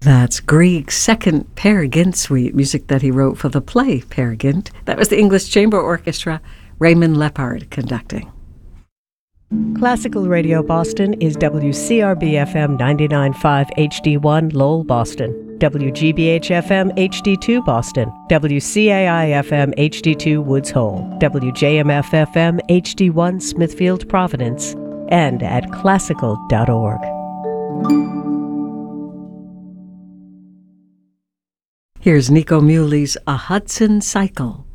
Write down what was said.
That's Grieg's second Peer Gynt suite, music that he wrote for the play Peer Gynt. That was the English Chamber Orchestra, Raymond Lepard conducting. Classical Radio Boston is WCRB-FM 99.5 HD1 Lowell, Boston, WGBH-FM HD2 Boston, WCAI-FM HD2 Woods Hole, WJMF-FM HD1 Smithfield, Providence, and at classical.org. Here's Nico Muley's A Hudson Cycle.